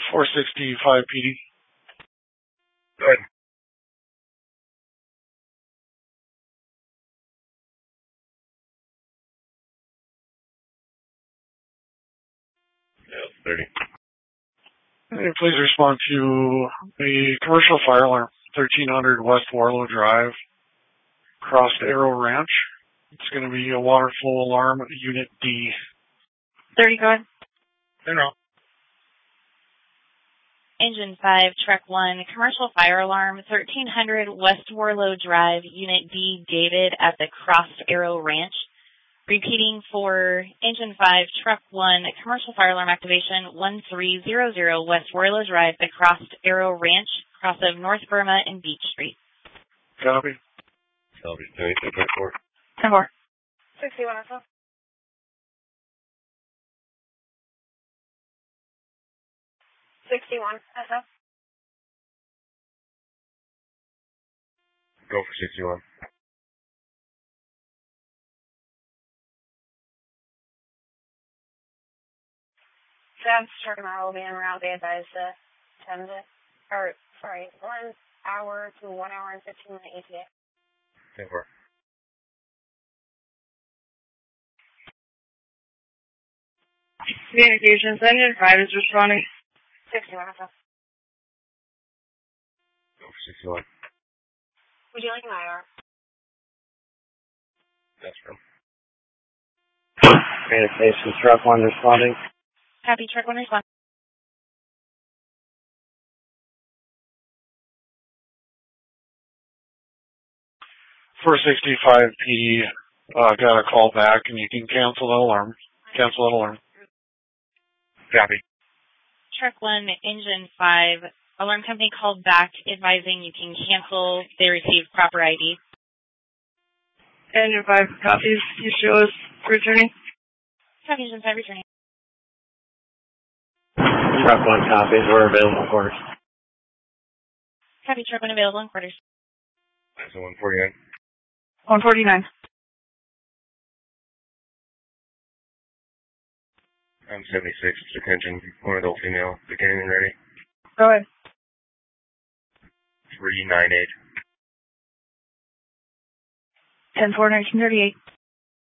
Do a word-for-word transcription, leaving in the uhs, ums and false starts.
four sixty-five P D. Go ahead. Yeah, thirty. Hey, please respond to a commercial fire alarm, thirteen hundred West Warlow Drive, across Arrow Ranch. It's going to be a water flow alarm, Unit D. thirty, go ahead. General. Engine five, Truck one, commercial fire alarm, thirteen hundred West Warlow Drive, Unit D, David at the Crossed Arrow Ranch. Repeating for Engine five, Truck one, commercial fire alarm activation, one three zero zero West Warlow Drive, the Crossed Arrow Ranch, cross of North Burma and Beach Street. Copy. Copy. twenty-two point four. ten four. sixty-one S F. sixty-one S F. Go for sixty-one. Sam's truck tomorrow will be en route. They advised uh, ten to, or sorry, one hour to one hour and fifteen minute E T A. ten four. Communications, Engine five is responding. sixty-one S F. Go for sixty-one. Would you like an I R? That's from. Communications, Truck one responding. Copy, Truck one respond. four sixty-five P D, uh, got a call back, and you can cancel that alarm. Cancel that alarm. Copy. Truck one, Engine five, alarm company called back advising you can cancel. They received proper I D. Engine five copies. You show us returning. Copy, Engine five returning. Truck one copies. We're available in quarters. Copy, Truck one available in quarters. That's a one forty-nine. one forty-nine. I'm seventy-six. Attention. One adult female. Beginning and ready. Go ahead. three nine eight. ten four, nineteen thirty-eight.